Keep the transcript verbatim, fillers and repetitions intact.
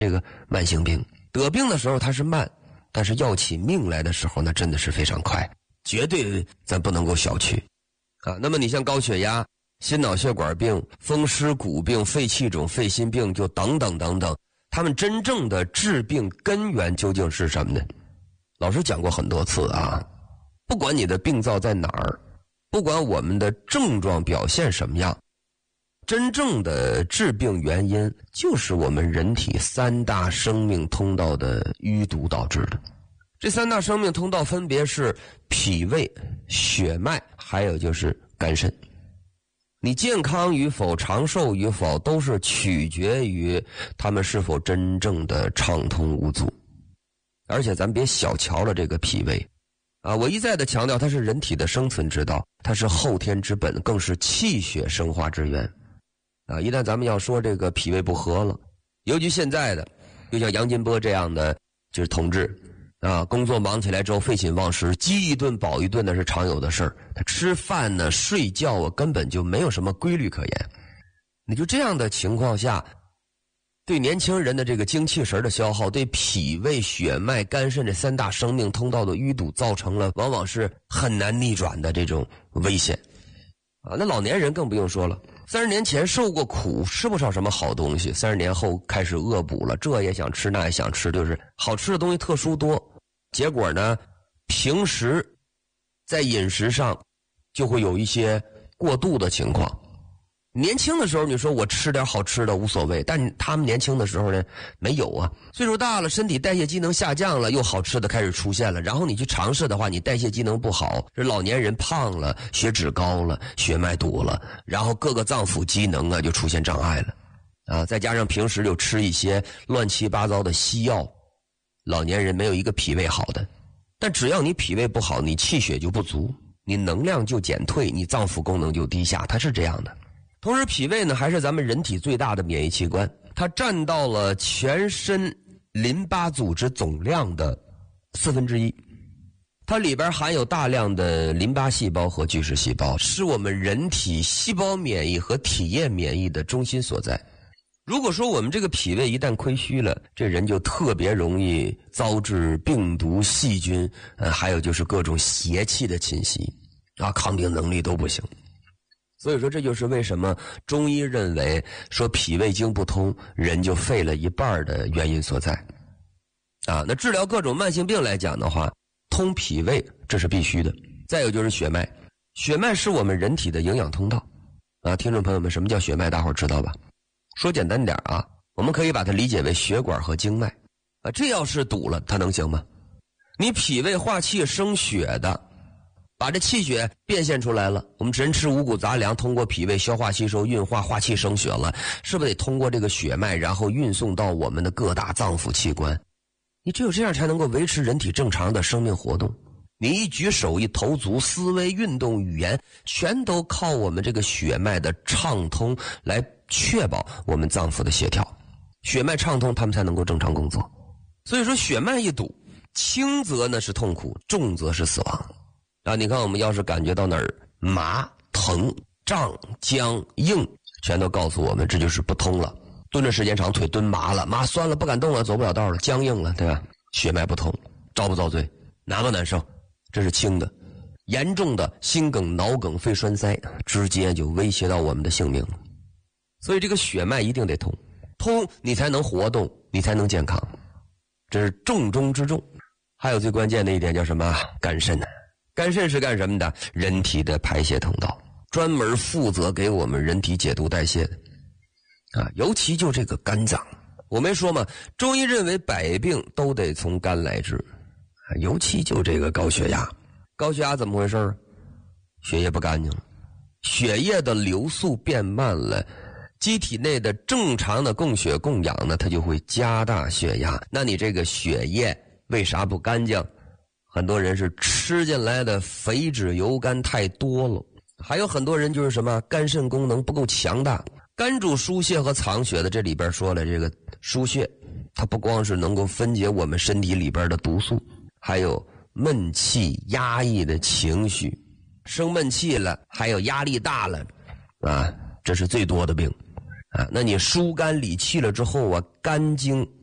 这个慢性病。得病的时候它是慢，但是要起命来的时候那真的是非常快，绝对咱不能够小觑啊。那么你像高血压、心脑血管病、风湿骨病、肺气肿、肺心病，就等等等等，他们真正的治病根源究竟是什么呢？老师讲过很多次啊，不管你的病灶在哪儿，不管我们的症状表现什么样，真正的致病原因就是我们人体三大生命通道的淤堵导致的。这三大生命通道分别是脾胃、血脉，还有就是肝肾。你健康与否、长寿与否，都是取决于他们是否真正的畅通无阻。而且咱别小瞧了这个脾胃啊！我一再的强调，它是人体的生存之道，它是后天之本，更是气血生化之源啊！一旦咱们要说这个脾胃不和了，尤其现在的，就像杨金波这样的就是同志啊，工作忙起来之后废寝忘食，饥一顿饱一顿那是常有的事儿。他吃饭呢、睡觉啊，根本就没有什么规律可言。你就这样的情况下，对年轻人的这个精气神的消耗，对脾胃、血脉、肝肾这三大生命通道的淤堵，造成了往往是很难逆转的这种危险啊。那老年人更不用说了，三十年前受过苦，吃不上什么好东西，三十年后开始恶补了，这也想吃那也想吃，就是好吃的东西特殊多，结果呢，平时在饮食上就会有一些过度的情况。年轻的时候你说我吃点好吃的无所谓，但他们年轻的时候呢没有啊，岁数大了，身体代谢机能下降了，又好吃的开始出现了，然后你去尝试的话，你代谢机能不好，这老年人胖了，血脂高了，血脉堵了，然后各个脏腑机能啊就出现障碍了啊，再加上平时又吃一些乱七八糟的西药，老年人没有一个脾胃好的。但只要你脾胃不好，你气血就不足，你能量就减退，你脏腑功能就低下，它是这样的。同时脾胃呢还是咱们人体最大的免疫器官，它占到了全身淋巴组织总量的四分之一，它里边含有大量的淋巴细胞和巨噬细胞，是我们人体细胞免疫和体液免疫的中心所在。如果说我们这个脾胃一旦亏虚了，这人就特别容易遭致病毒、细菌，呃，还有就是各种邪气的侵袭啊，抗病能力都不行。所以说这就是为什么中医认为说脾胃经不通，人就废了一半的原因所在啊。那治疗各种慢性病来讲的话，通脾胃这是必须的。再有就是血脉，血脉是我们人体的营养通道啊。听众朋友们，什么叫血脉大伙儿知道吧？说简单点啊，我们可以把它理解为血管和经脉啊。这要是堵了，它能行吗？你脾胃化气生血的，把这气血变现出来了，我们人吃五谷杂粮，通过脾胃消化吸收运化，化气生血了，是不是得通过这个血脉，然后运送到我们的各大脏腑器官？你只有这样才能够维持人体正常的生命活动。你一举手一投足，思维运动语言，全都靠我们这个血脉的畅通来确保我们脏腑的协调。血脉畅通，他们才能够正常工作。所以说血脉一堵，轻则呢是痛苦，重则是死亡啊。你看我们要是感觉到哪儿麻、疼、胀、僵、硬，全都告诉我们这就是不通了。蹲着时间长，腿蹲麻了，麻酸了，不敢动了，走不了道了，僵硬了，对吧？血脉不通，遭不遭罪？难不难受？这是轻的。严重的心梗、脑梗、肺栓塞，直接就威胁到我们的性命了。所以这个血脉一定得通，通你才能活动，你才能健康，这是重中之重。还有最关键的一点叫什么？肝肾。肝肾是干什么的？人体的排泄通道，专门负责给我们人体解毒代谢的啊。尤其就这个肝脏，我没说嘛，中医认为百病都得从肝来治，尤其就这个高血压。高血压怎么回事？血液不干净了，血液的流速变慢了，机体内的正常的供血供氧呢，它就会加大血压。那你这个血液为啥不干净？很多人是吃进来的肥脂油甘太多了，还有很多人就是什么肝肾功能不够强大。肝主疏泄和藏血的，这里边说了，这个疏泄它不光是能够分解我们身体里边的毒素，还有闷气压抑的情绪，生闷气了，还有压力大了啊，这是最多的病啊。那你疏肝理气了之后啊，肝经